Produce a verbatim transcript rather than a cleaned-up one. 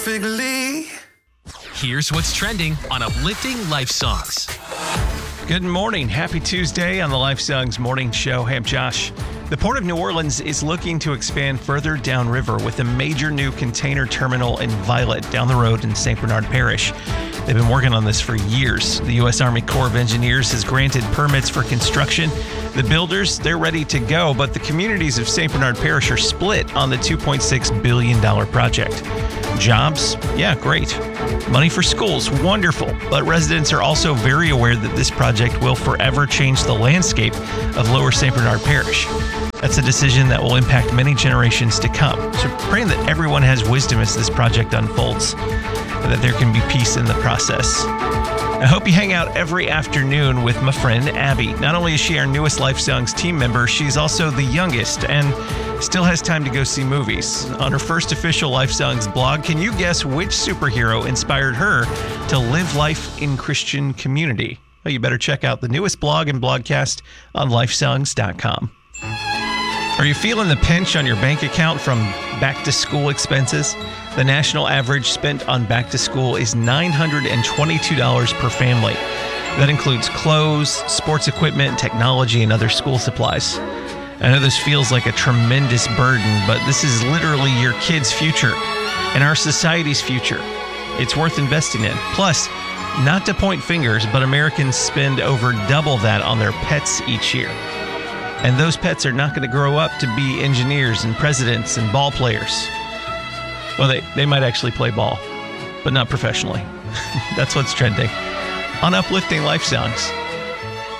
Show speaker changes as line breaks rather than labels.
Figgly.
Here's what's trending on Uplifting Life Songs.
Good morning. Happy Tuesday on the Life Songs Morning Show. Hey, I'm Josh. The Port of New Orleans is looking to expand further downriver with a major new container terminal in Violet down the road in Saint Bernard Parish. They've been working on this for years. The U S Army Corps of Engineers has granted permits for construction. The builders, they're ready to go, but the communities of Saint Bernard Parish are split on the two point six billion dollars project. Jobs? Yeah, great. Money for schools? Wonderful. But residents are also very aware that this project will forever change the landscape of Lower Saint Bernard Parish. That's a decision that will impact many generations to come. So praying that everyone has wisdom as this project unfolds, and that there can be peace in the process. I hope you hang out every afternoon with my friend Abby. Not only is she our newest Life Songs team member, she's also the youngest and still has time to go see movies. On her first official Life Songs blog, can you guess which superhero inspired her to live life in Christian community? Well, you better check out the newest blog and blogcast on life songs dot com. Are you feeling the pinch on your bank account from back-to-school expenses? The national average spent on back-to-school is nine hundred twenty-two dollars per family. That includes clothes, sports equipment, technology, and other school supplies. I know this feels like a tremendous burden, but this is literally your kids' future and our society's future. It's worth investing in. Plus, not to point fingers, but Americans spend over double that on their pets each year. And those pets are not going to grow up to be engineers and presidents and ball players. Well, they, they might actually play ball, but not professionally. That's what's trending on Uplifting Life Songs.